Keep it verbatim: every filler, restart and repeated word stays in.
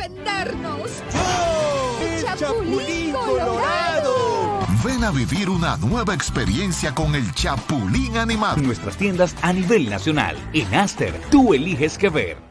sorprendernos. ¡Oh! ¡El ¡El Chapulín Chapulín Colorado! Colorado! Ven a vivir una nueva experiencia con el Chapulín animado. Nuestras tiendas a nivel nacional. En Aster, tú eliges qué ver.